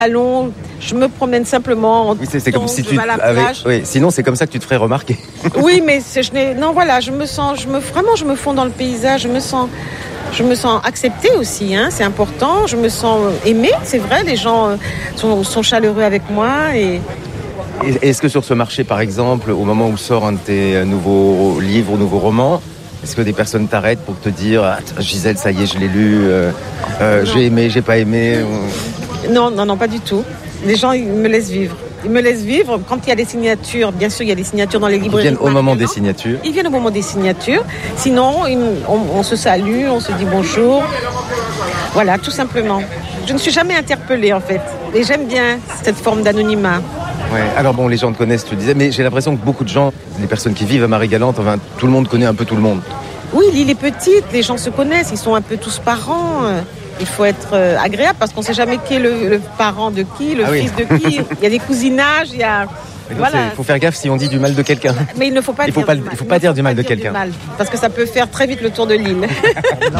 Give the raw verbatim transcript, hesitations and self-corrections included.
Allons, je me promène simplement. En oui, c'est, c'est comme si tu. Vais à la avec, plage. oui, sinon, c'est comme ça que tu te ferais remarquer. Oui, mais c'est, je n'ai, non, voilà, je me sens, je me, vraiment, je me fonds dans le paysage. Je me sens, je me sens acceptée aussi. Hein, c'est important. Je me sens aimée. C'est vrai, les gens sont, sont chaleureux avec moi et. Est-ce que sur ce marché, par exemple, au moment où sort un de tes nouveaux livres ou nouveaux romans, est-ce que des personnes t'arrêtent pour te dire ah, Gisèle, ça y est, je l'ai lu, euh, euh, j'ai aimé, j'ai pas aimé ou... Non, non, non, pas du tout. Les gens, ils me laissent vivre. Ils me laissent vivre. Quand il y a des signatures, bien sûr, il y a des signatures dans les librairies. Ils viennent au moment des signatures. Ils viennent au moment des signatures. Sinon, ils, on, on se salue, on se dit bonjour. Voilà, tout simplement. Je ne suis jamais interpellée, en fait. Et j'aime bien cette forme d'anonymat. Ouais. Alors bon, les gens te connaissent, tu le disais, mais j'ai l'impression que beaucoup de gens, les personnes qui vivent à Marie-Galante, enfin, tout le monde connaît un peu tout le monde. Oui, l'île est petite, les gens se connaissent, ils sont un peu tous parents. Il faut être agréable parce qu'on ne sait jamais qui est le, le parent de qui, le ah fils oui. de qui. Il y a des cousinages, il y a... Il voilà. faut faire gaffe si on dit du mal de quelqu'un. Mais il ne faut pas, il faut dire, pas, du mal. Il faut pas il dire faut du mal pas de quelqu'un. Mal, parce que ça peut faire très vite le tour de l'île.